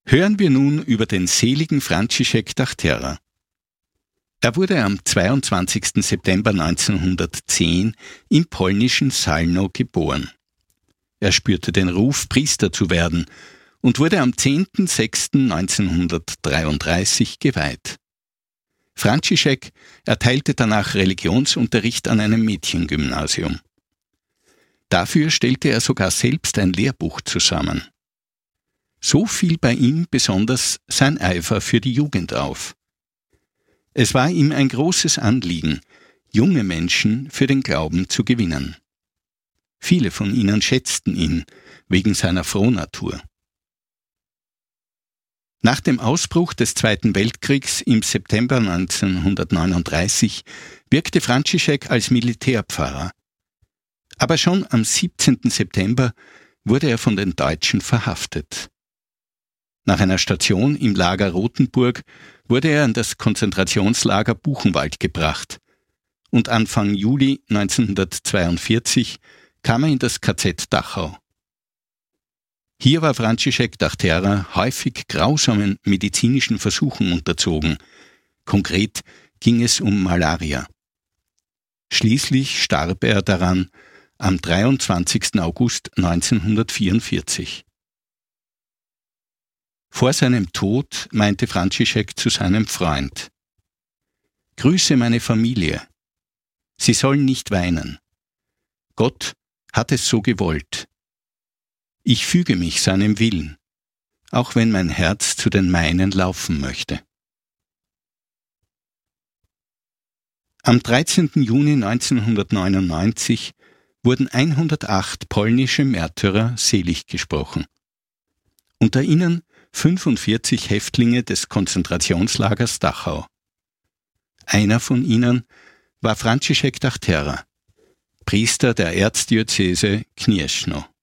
Hören wir nun über den seligen František Dachtera. Er wurde am 22. September 1910 im polnischen Salno geboren. Er spürte den Ruf, Priester zu werden und wurde am 10.06.1933 geweiht. František erteilte danach Religionsunterricht an einem Mädchengymnasium. Dafür stellte er sogar selbst ein Lehrbuch zusammen. So fiel bei ihm besonders sein Eifer für die Jugend auf. Es war ihm ein großes Anliegen, junge Menschen für den Glauben zu gewinnen. Viele von ihnen schätzten ihn wegen seiner Frohnatur. Nach dem Ausbruch des Zweiten Weltkriegs im September 1939 wirkte František als Militärpfarrer. Aber schon am 17. September wurde er von den Deutschen verhaftet. Nach einer Station im Lager Rotenburg wurde er in das Konzentrationslager Buchenwald gebracht und Anfang Juli 1942 kam er in das KZ Dachau. Hier war František Dachtera häufig grausamen medizinischen Versuchen unterzogen. Konkret ging es um Malaria. Schließlich starb er daran am 23. August 1944. Vor seinem Tod meinte František zu seinem Freund: Grüße meine Familie. Sie sollen nicht weinen. Gott hat es so gewollt. Ich füge mich seinem Willen, auch wenn mein Herz zu den meinen laufen möchte. Am 13. Juni 1999 wurden 108 polnische Märtyrer selig gesprochen. Unter ihnen 45 Häftlinge des Konzentrationslagers Dachau. Einer von ihnen war František Dachtera, Priester der Erzdiözese Gniezno.